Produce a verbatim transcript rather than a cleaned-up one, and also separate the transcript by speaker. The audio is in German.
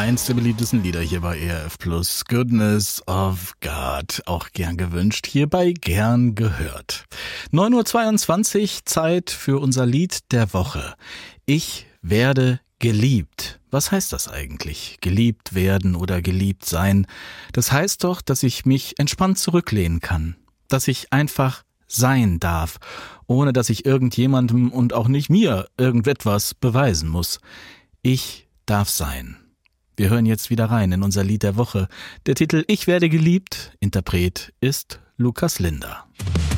Speaker 1: Eins der beliebtesten Lieder hier bei E R F Plus. Goodness of God. Auch gern gewünscht, hierbei gern gehört. neun Uhr zweiundzwanzig, Zeit für unser Lied der Woche. Ich werde geliebt. Was heißt das eigentlich? Geliebt werden oder geliebt sein? Das heißt doch, dass ich mich entspannt zurücklehnen kann. Dass ich einfach sein darf, ohne dass ich irgendjemandem und auch nicht mir irgendetwas beweisen muss. Ich darf sein. Wir hören jetzt wieder rein in unser Lied der Woche. Der Titel Ich werde geliebt, Interpret ist Lukas Linder.